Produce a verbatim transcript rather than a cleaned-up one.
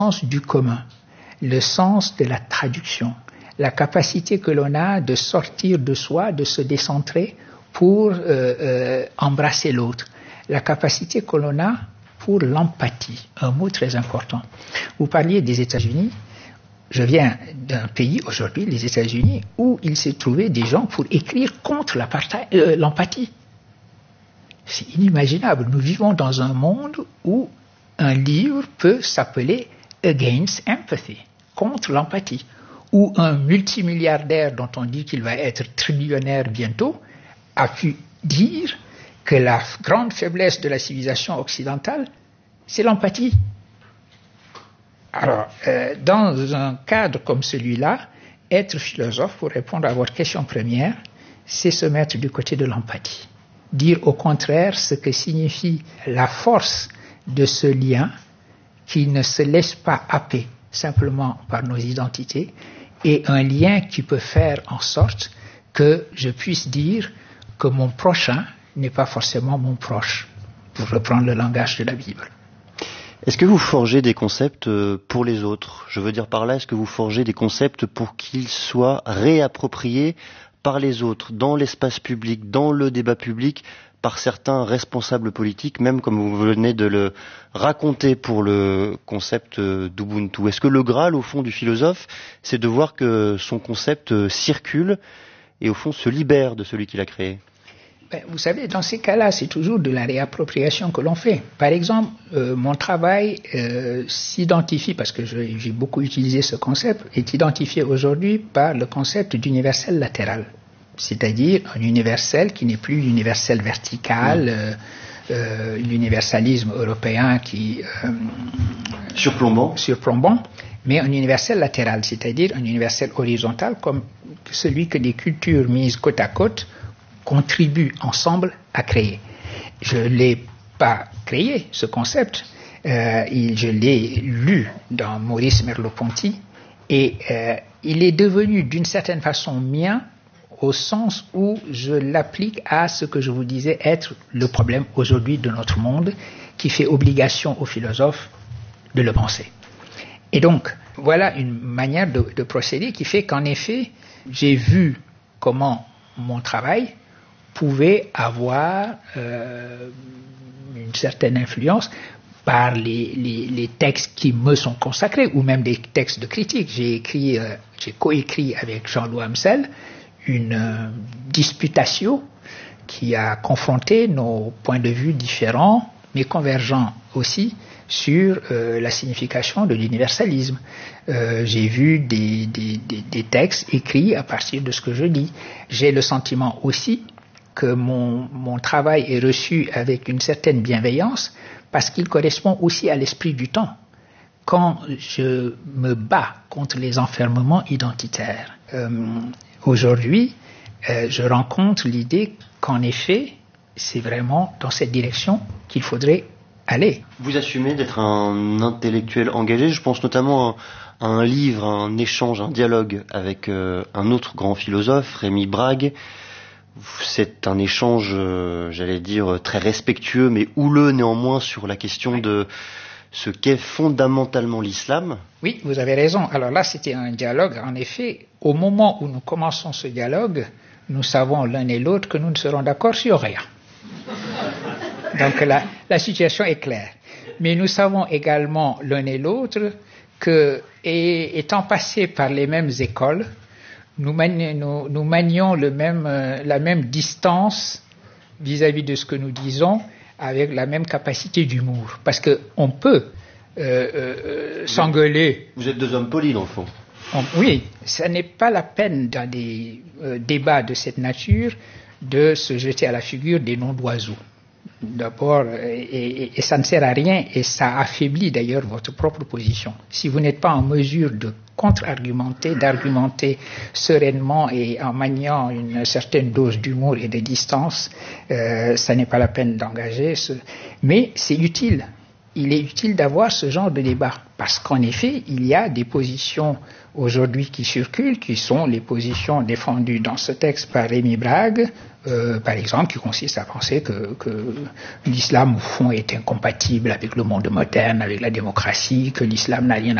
sens du commun, le sens de la traduction, la capacité que l'on a de sortir de soi, de se décentrer pour euh, euh, embrasser l'autre, la capacité que l'on a pour l'empathie, un mot très important. Vous parliez des États-Unis. Je viens d'un pays aujourd'hui, les États-Unis, où il s'est trouvé des gens pour écrire contre euh, l'empathie. C'est inimaginable. Nous vivons dans un monde où un livre peut s'appeler Against Empathy, contre l'empathie, où un multimilliardaire dont on dit qu'il va être trillionnaire bientôt a pu dire que la grande faiblesse de la civilisation occidentale, c'est l'empathie. Alors, euh, dans un cadre comme celui-là, être philosophe, pour répondre à votre question première, c'est se mettre du côté de l'empathie. Dire au contraire ce que signifie la force de ce lien qui ne se laisse pas happer simplement par nos identités, et un lien qui peut faire en sorte que je puisse dire que mon prochain n'est pas forcément mon proche, pour reprendre le langage de la Bible. Est-ce que vous forgez des concepts pour les autres? Je veux dire par là, est-ce que vous forgez des concepts pour qu'ils soient réappropriés par les autres, dans l'espace public, dans le débat public, par certains responsables politiques, même comme vous venez de le raconter pour le concept d'Ubuntu? Est-ce que le Graal, au fond, du philosophe, c'est de voir que son concept circule et, au fond, se libère de celui qui l'a créé? Ben, vous savez, dans ces cas-là, c'est toujours de la réappropriation que l'on fait. Par exemple, euh, mon travail euh, s'identifie, parce que je, j'ai beaucoup utilisé ce concept, est identifié aujourd'hui par le concept d'universel latéral. C'est-à-dire un universel qui n'est plus l'universel vertical, mmh. euh, euh, l'universalisme européen qui... Euh, surplombant. Surplombant, mais un universel latéral, c'est-à-dire un universel horizontal comme celui que des cultures mises côte à côte contribuent ensemble à créer. Je ne l'ai pas créé, ce concept, euh, il, je l'ai lu dans Maurice Merleau-Ponty, et euh, il est devenu d'une certaine façon mien, au sens où je l'applique à ce que je vous disais être le problème aujourd'hui de notre monde, qui fait obligation aux philosophes de le penser. Et donc, voilà une manière de, de procéder qui fait qu'en effet, j'ai vu comment mon travail pouvait avoir euh, une certaine influence par les, les, les textes qui me sont consacrés, ou même des textes de critique. J'ai écrit, euh, j'ai coécrit avec Jean-Louis Amsel une euh, disputatio qui a confronté nos points de vue différents, mais convergents aussi, sur euh, la signification de l'universalisme. Euh, j'ai vu des, des, des, des textes écrits à partir de ce que je dis. J'ai le sentiment aussi que mon, mon travail est reçu avec une certaine bienveillance parce qu'il correspond aussi à l'esprit du temps. Quand je me bats contre les enfermements identitaires, euh, aujourd'hui, euh, je rencontre l'idée qu'en effet, c'est vraiment dans cette direction qu'il faudrait aller. Vous assumez d'être un intellectuel engagé. Je pense notamment à un livre, un échange, un dialogue avec euh, un autre grand philosophe, Rémi Brague. C'est un échange, euh, j'allais dire, très respectueux, mais houleux néanmoins sur la question oui. de ce qu'est fondamentalement l'islam. Oui, vous avez raison. Alors là, c'était un dialogue. En effet, au moment où nous commençons ce dialogue, nous savons l'un et l'autre que nous ne serons d'accord sur rien. Donc la, la situation est claire. Mais nous savons également l'un et l'autre que, et, étant passés par les mêmes écoles, nous, mani- nous, nous manions le même, euh, la même distance vis-à-vis de ce que nous disons, avec la même capacité d'humour. Parce qu'on peut euh, euh, s'engueuler. Vous êtes deux hommes polis, dans le fond. On, oui, ça n'est pas la peine dans des euh, débats de cette nature de se jeter à la figure des noms d'oiseaux. D'abord, et, et, et ça ne sert à rien, et ça affaiblit d'ailleurs votre propre position. Si vous n'êtes pas en mesure de contre-argumenter, d'argumenter sereinement et en maniant une certaine dose d'humour et de distance, euh, ça n'est pas la peine d'engager. Ce... Mais c'est utile il est utile d'avoir ce genre de débat. Parce qu'en effet, il y a des positions aujourd'hui qui circulent, qui sont les positions défendues dans ce texte par Rémi Brague, euh, par exemple, qui consistent à penser que, que l'islam, au fond, est incompatible avec le monde moderne, avec la démocratie, que l'islam n'a rien à